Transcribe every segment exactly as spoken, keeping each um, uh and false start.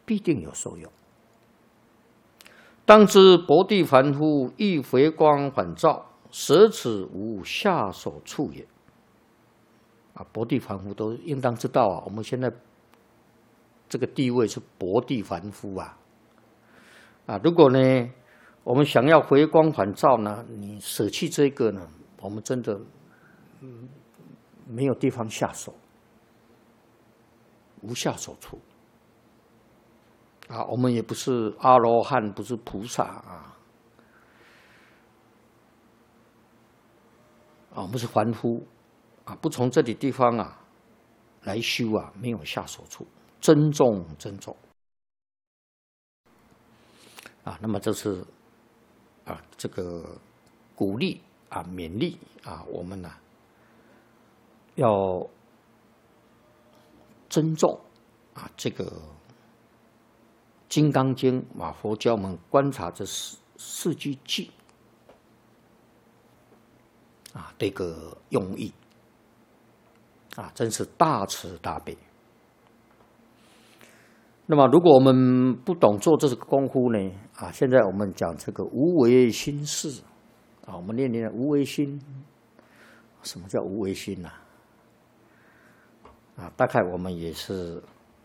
必定有受用。当知薄地凡夫欲回光返照，舍此无下手处也。啊，薄地凡夫都应当知道啊，我们现在这个地位是薄地凡夫啊。啊，如果呢，我们想要回光返照呢，你舍弃这个呢，我们真的嗯没有地方下手，无下手处。啊，我们也不是阿罗汉，不是菩萨啊，啊，我们是凡夫啊，不从这里地方啊来修啊，没有下手处，珍重珍重啊。那么这是啊，这个鼓励啊，勉励啊，我们呢、啊、要尊重啊这个。《金刚经》啊，佛教我们观察这四四句偈啊的一个用意啊，真是大慈大悲。那么，如果我们不懂做这个功夫呢，啊，现在我们讲这个无为心事啊，我们念念无为心，什么叫无为心呢？啊，大概我们也是。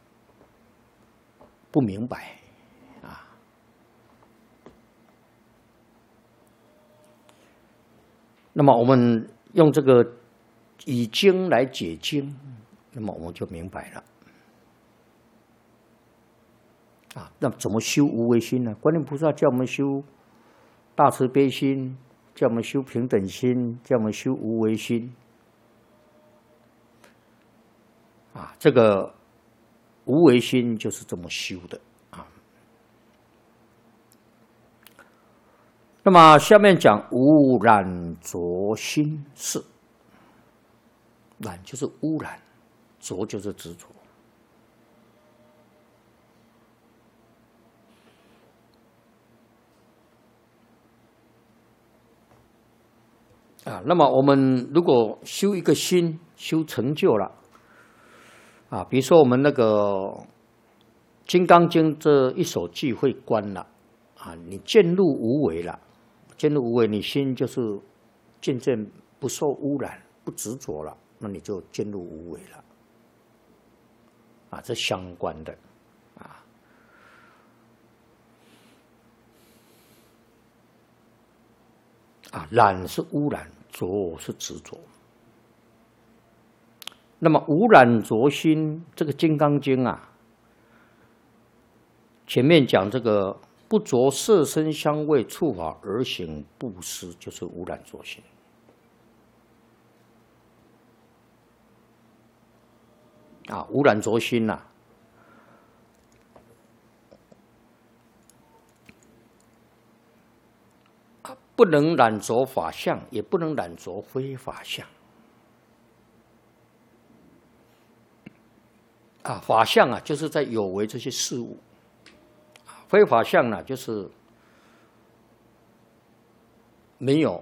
不明白啊，那么我们用这个以经来解经，那么我们就明白了啊。那怎么修无为心呢？观音菩萨叫我们修大慈悲心，叫我们修平等心，叫我们修无为心啊。这个。无为心就是这么修的啊。那么下面讲无染浊心事，染就是污染，浊就是执着。啊，那么我们如果修一个心，修成就了。啊，比如说我们那个《金刚经》这一首偈会观了，啊，你渐入无为了，渐入无为，你心就是渐渐不受污染，不执着了，那你就渐入无为了，啊，这相关的，啊，啊，染是污染，浊是执着。那么无染浊心，这个《金刚经》啊，前面讲这个不着色身香味触法而行布施，就是无染浊心。啊，无染浊心呐、啊，不能染浊法相，也不能染浊非法相。啊，法相啊，就是在有为这些事物；非法相呢，就是没有，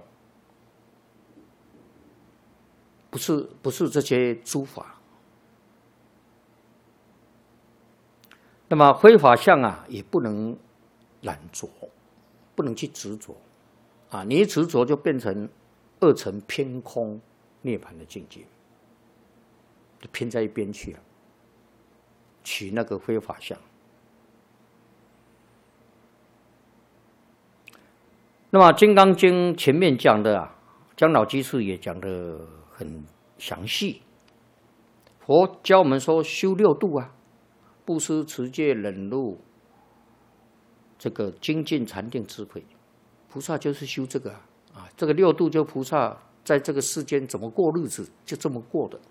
不是不是这些诸法。那么非法相啊，也不能染着，不能去执着啊！你一执着，就变成二乘偏空涅槃的境界，就偏在一边去了。取那个非法相。那么《金刚经》前面讲的啊，姜老居士也讲得很详细。佛教我们说修六度啊，布施、持戒、忍辱，这个精进、禅定、智慧，菩萨就是修这个啊。啊，这个六度就菩萨在这个世间怎么过日子，就这么过的。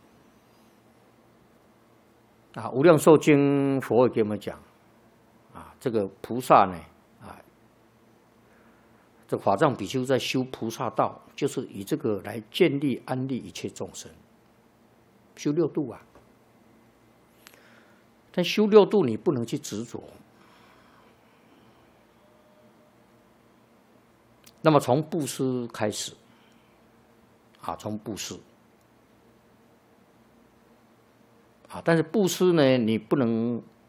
啊，《无量寿经》佛也给我们讲，啊，这个菩萨呢，啊，这法藏比丘在修菩萨道，就是以这个来建立安利一切众生，修六度啊。但修六度你不能去执着。那么从布施开始，啊，从布施。啊，但是布施呢，你不能